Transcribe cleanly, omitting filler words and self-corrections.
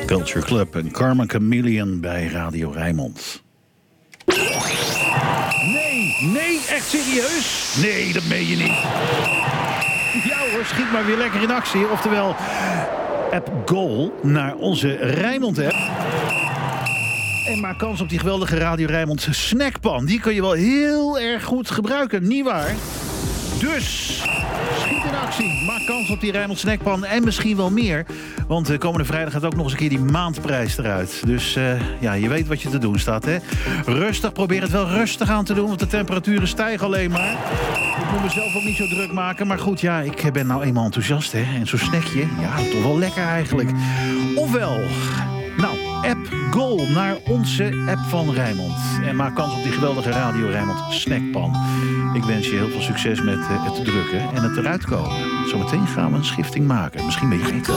Culture Club en Karma Chameleon bij Radio Rijnmond. Nee, echt serieus? Nee, dat meen je niet. Ja hoor, schiet maar weer lekker in actie. Oftewel, app goal naar onze Rijnmond-app. En maak kans op die geweldige Radio Rijnmond snackpan. Die kun je wel heel erg goed gebruiken, nietwaar? Dus, schiet in actie. Maak kans op die Rijnmond snackpan en misschien wel meer. Want komende vrijdag gaat ook nog eens een keer die maandprijs eruit. Dus ja, je weet wat je te doen staat, hè? Rustig, probeer het wel rustig aan te doen, want de temperaturen stijgen alleen maar. Ik moet mezelf ook niet zo druk maken. Maar goed, ja, ik ben nou eenmaal enthousiast, hè? En zo'n snackje, ja, toch wel lekker eigenlijk. Ofwel, nou, app goal naar onze app van Rijnmond. En maak kans op die geweldige Radio Rijnmond snackpan. Ik wens je heel veel succes met het drukken en het eruit komen. Zometeen gaan we een schifting maken. Misschien ben je geen